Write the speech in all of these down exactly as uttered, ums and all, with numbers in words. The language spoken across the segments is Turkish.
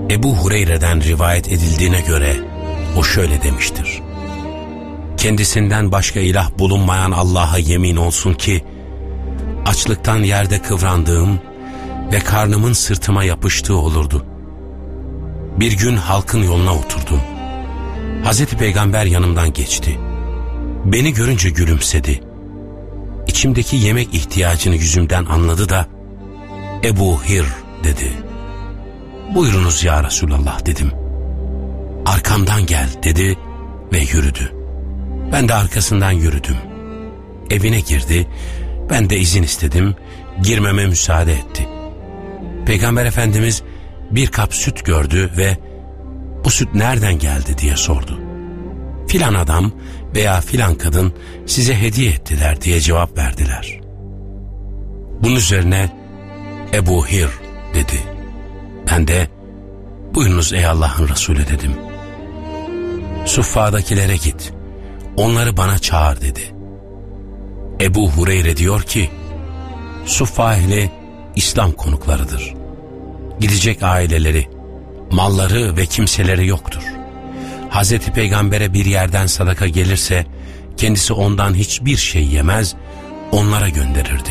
Ebu Hureyre'den rivayet edildiğine göre o şöyle demiştir: kendisinden başka ilah bulunmayan Allah'a yemin olsun ki açlıktan yerde kıvrandığım ve karnımın sırtıma yapıştığı olurdu. Bir gün halkın yoluna oturdum. Hazreti Peygamber yanımdan geçti. Beni görünce gülümsedi. İçimdeki yemek ihtiyacını yüzümden anladı da Ebu Hir dedi. Buyurunuz ya Resulallah dedim. Arkamdan gel dedi ve yürüdü. Ben de arkasından yürüdüm. Evine girdi. Ben de izin istedim. Girmeme müsaade etti. Peygamber Efendimiz bir kap süt gördü ve bu süt nereden geldi diye sordu. Filan adam veya filan kadın size hediye ettiler diye cevap verdiler. Bunun üzerine Ebu Hir dedi. Ben de buyurunuz ey Allah'ın Resulü dedim. Suffa'dakilere git, onları bana çağır dedi. Ebu Hureyre diyor ki, Suffa ehli İslam konuklarıdır. Gidecek aileleri, malları ve kimseleri yoktur. Hazreti Peygamber'e bir yerden sadaka gelirse kendisi ondan hiçbir şey yemez, onlara gönderirdi.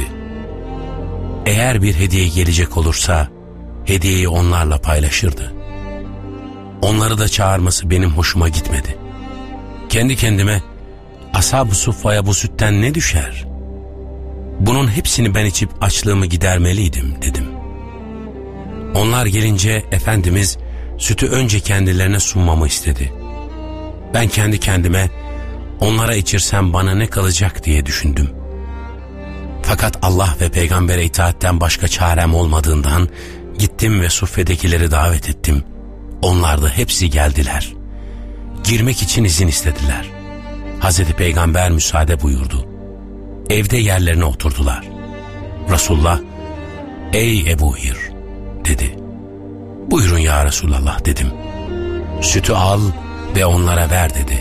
Eğer bir hediye gelecek olursa hediyeyi onlarla paylaşırdı. Onları da çağırması benim hoşuma gitmedi. Kendi kendime Ashab-ı Suffa'ya bu sütten ne düşer? Bunun hepsini ben içip açlığımı gidermeliydim dedim. Onlar gelince Efendimiz sütü önce kendilerine sunmamı istedi. Ben kendi kendime onlara içirsem bana ne kalacak diye düşündüm. Fakat Allah ve Peygamber'e itaatten başka çarem olmadığından gittim ve suffedekileri davet ettim. Onlar da hepsi geldiler. Girmek için izin istediler. Hazreti Peygamber müsaade buyurdu. Evde yerlerine oturdular. Resulullah, ey Ebu Hir dedi. Buyurun ya Resulallah dedim. Sütü al ve onlara ver dedi.